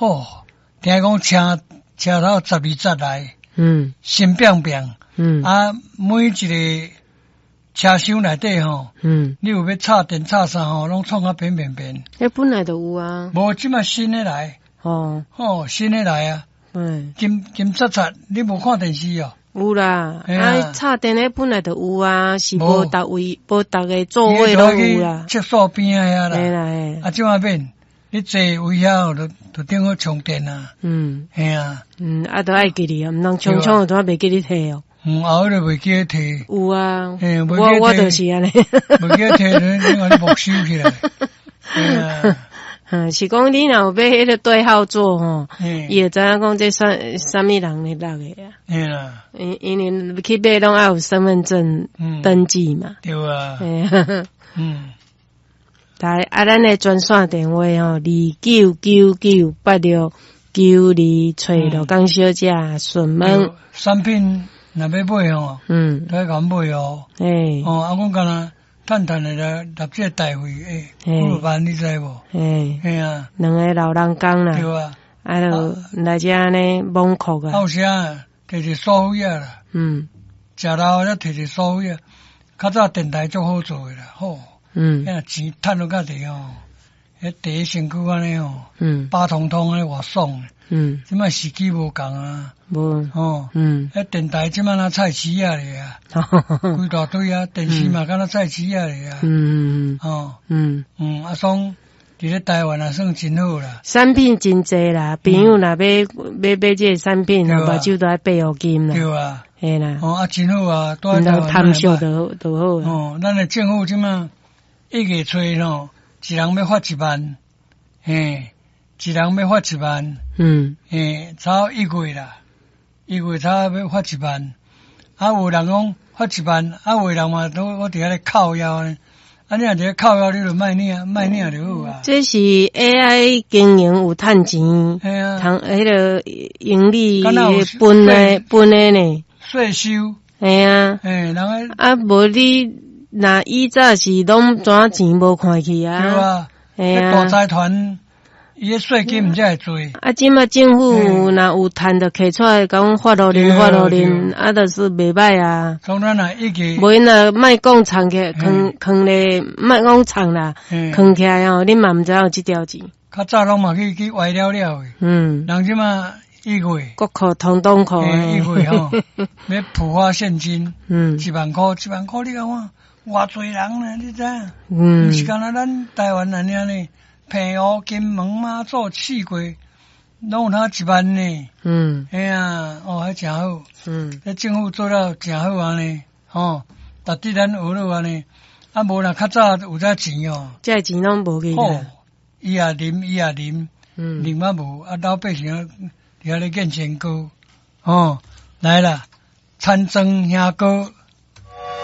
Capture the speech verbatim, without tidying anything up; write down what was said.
哦，听讲车车头十二节来， 嗯， 新变变， 嗯， 啊，每一个车厢内底吼， 嗯， 你有要插电插啥吼，拢创啊变变变。 迄本来就有啊。 无即马新的来， 哦， 哦，新的来啊， 嗯， 金金刷刷，你无看电视哦？ 有啦， 嘿啊啊，插电诶本来就有啊，是无无逐位无逐个座位拢有啦。 厕所边啊遐嘿啦， 啦嘿， 啊，即马变，你坐位遐就就顶好充电啊， 嗯嘿啊， 嗯，啊，都爱记哩啊，毋通冲冲都袂记哩摕哦。 嗯，后头袂记得摕， 有啊， 嘿， 我袂记得摕， 我就是安尼。 袂记得摕，你你话你没收起来，嘿啊， 嗯，是讲你若有买迄个对号座吼， 嘿， 伊会知影讲这啥啥物人咧落个啊。 嘿啦， 因因为去买拢爱有身份证嗯， 登记嘛。 对啊， 嘿啊， 嗯， 来啊，咱的专线电话吼，二九九九八六九二找罗江小姐询问。 有产品若要买吼， 嗯， 都要甲买哦。 诶， 哦，啊，阮敢若趁趁的来纳这个代费，诶， 嘿几万你知无？ 诶， 嘿啊， 两个老人工啦， 对啊， 啊，就来遮安尼蒙酷啊， 啊。 有时啊，摕一收费啊啦， 嗯食老才摕一收费啊，较早电台足好做诶啦，吼， 嗯遐钱趁到较济哦，迄第一身躯安尼吼， 嗯八通通安尼偌爽， 嗯， 即摆时机无共啊， 无吼， 嗯， 迄电台即摆若菜市啊咧啊，规大堆啊，电视嘛敢若菜市啊咧啊， 嗯吼， 嗯， 嗯，啊，爽，伫咧台湾也算真好啦。 产品真济啦，朋友若买买买这个产品， 对啊目睭都爱八互金啦， 对啊， 嘿啦， 哦啊，真好啊，都毋在台湾通贪小买就就好啦。 哦，咱的政府即马一月初吼，一人要发一万，嘿，一人要发一万， 嗯嘿，差一月啦，一月差要发一万，啊，有人讲发一万，啊，有人嘛都我伫遐咧靠腰呢，啊，你若伫咧靠腰，你就卖领卖领就好啊。 这是 A I 经营有趁钱， 嘿啊， 通迄个盈利敢若有分诶分诶呢， 税收， 嘿啊， 嘿，人个啊无你若以早是拢怎钱无看去对啊， 啊， 嘿迄大啊。 财团伊个税金毋才会做。 啊，即马政府若有趁着摕出来，讲发互恁发互恁，啊，就是袂歹啊。 从咱若一月， 无因若莫讲藏起，囥囥咧，莫讲藏啦， 嘿囥起来吼，恁嘛毋知有即条钱。 较早拢嘛去去歪了了诶， 嗯， 人即马一月， 国库通通库嘿，一呢。 月吼，要普发现金嗯一万箍，一万箍你讲看，偌侪人呢？你知影？ 嗯毋是干那咱台湾人尔呢，平湖、金门、马祖、四国，拢有他一万呢。 嗯哎呀，哦，还真好， 嗯这政府做了真好安尼，吼，值得咱学了安尼。啊，无若较早有这钱哦， 这钱拢无去吼啦。， 伊也啉，伊也啉， 嗯啉啊无，啊老百姓伫遐咧见钱糕，哦，来啦，参庄兄哥。